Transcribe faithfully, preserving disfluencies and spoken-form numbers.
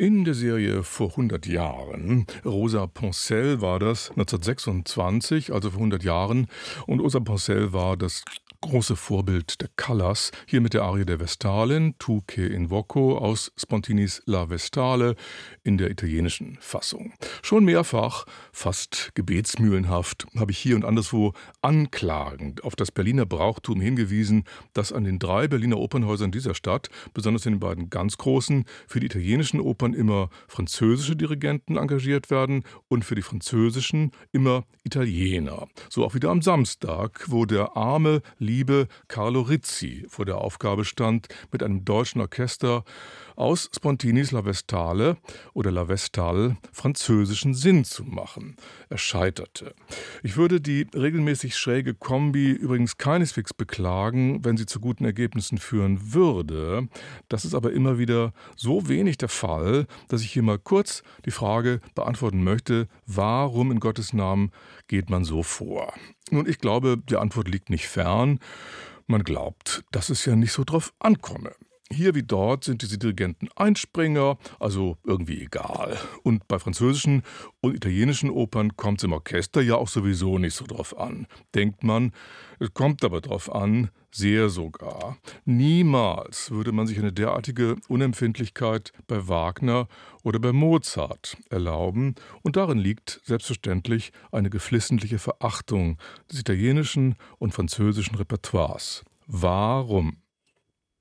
In der Serie vor hundert Jahren, Rosa Poncell war das, neunzehnhundertsechsundzwanzig, also vor hundert Jahren. Und Rosa Poncell war das große Vorbild der Callas, hier mit der Arie der Vestalin, Tu che invoco, aus Spontinis La Vestale in der italienischen Fassung. Schon mehrfach, fast gebetsmühlenhaft, habe ich hier und anderswo anklagend auf das Berliner Brauchtum hingewiesen, das an den drei Berliner Opernhäusern dieser Stadt, besonders in den beiden ganz großen, für die italienischen Opern immer französische Dirigenten engagiert werden und für die französischen immer Italiener. So auch wieder am Samstag, wo der arme, liebe Carlo Rizzi vor der Aufgabe stand, mit einem deutschen Orchester aus Spontinis La Vestale oder La Vestale französischen Sinn zu machen. Er scheiterte. Ich würde die regelmäßig schräge Kombi übrigens keineswegs beklagen, wenn sie zu guten Ergebnissen führen würde. Das ist aber immer wieder so wenig der Fall, dass ich hier mal kurz die Frage beantworten möchte, warum in Gottes Namen geht man so vor? Nun, ich glaube, die Antwort liegt nicht fern. Man glaubt, dass es ja nicht so drauf ankomme. Hier wie dort sind diese Dirigenten Einspringer, also irgendwie egal. Und bei französischen und italienischen Opern kommt es im Orchester ja auch sowieso nicht so drauf an. Denkt man, es kommt aber drauf an, sehr sogar. Niemals würde man sich eine derartige Unempfindlichkeit bei Wagner oder bei Mozart erlauben. Und darin liegt selbstverständlich eine geflissentliche Verachtung des italienischen und französischen Repertoires. Warum?